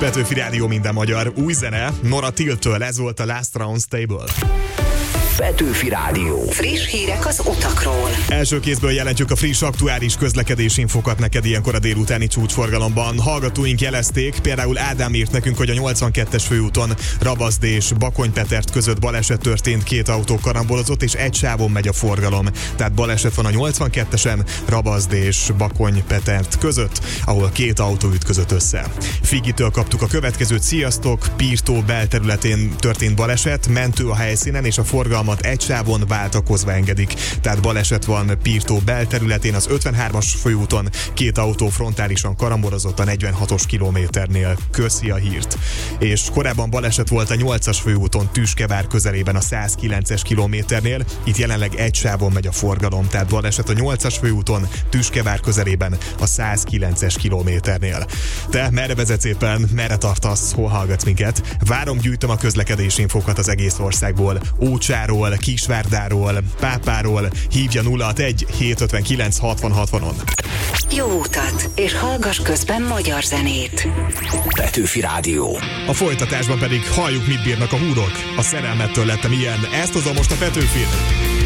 Petőfi Rádió, minden magyar. Új zene, Nora Till-től, ez volt a Last Round Stable. Petőfi Rádió. Friss hírek az utakról. Első kézből jelentjük a friss, aktuális közlekedési infokat neked ilyenkor a délutáni csúcsforgalomban. Hallgatóink jelezték, például Ádám írt nekünk, hogy a 82-es főúton Rabaszd és Bakonypetert között baleset történt, két autó karambolozott, és egy sávon megy a forgalom. Tehát baleset van a 82-esen Rabaszd és Bakonypetert között, ahol két autó ütközött össze. Figitől kaptuk a következőt, sziasztok, Pirtó belterületén történt baleset, mentő a helyszínen, és a forgalmat egy sávon váltakozva engedik. Tehát baleset van Pirtó belterületén, az 53-as főúton két autó frontálisan karambolozott a 46-os kilométernél. Köszi a hírt. És korábban baleset volt a 8-as főúton Tüskevár közelében a 109-es kilométernél. Itt jelenleg egy sávon megy a forgalom, tehát baleset a 8-as főúton Tüskevár közelében a 109-es kilométernél. Te merre vezetsz éppen, merre tartasz, hol hallgatsz minket? Várom, gyűjtöm a közlekedési infókat az egész országból. Ócsáról, Kisvárdáról, Pápáról, hívja 061 759 60 60-on. Jó utat, és hallgass közben magyar zenét. Petőfi Rádió. A folytatásban pedig halljuk, mit bírnak a húrok. A szerelmettől lettem ilyen, ezt hozom most a Petőfin.